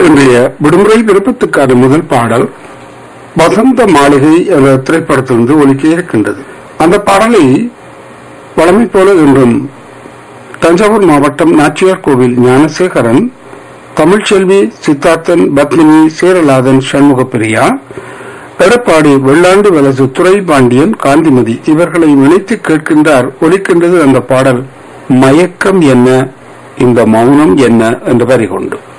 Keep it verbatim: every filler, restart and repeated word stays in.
இன்றைய விடுமுறை விருப்பத்துக்கான முதல் பாடல் வசந்த மாளிகை என்ற திரைப்படத்திலிருந்து ஒலிக்க இருக்கின்றது. அந்த பாடலை வழமை போல இன்றும் தஞ்சாவூர் மாவட்டம் நாச்சியார் கோவில் ஞானசேகரன், தமிழ்ச்செல்வி, சித்தார்த்தன், பத்மினி, சேரலாதன், சண்முகப்பிரியா, எடப்பாடி, வெள்ளாண்டு வலசு, துரை பாண்டியன், காந்திமதி இவர்களை இணைத்து கேட்கின்றார். ஒலிக்கின்றது அந்த பாடல் மயக்கம் என்ன, இந்த மௌனம் என்ன என்ற வரி கொண்டு.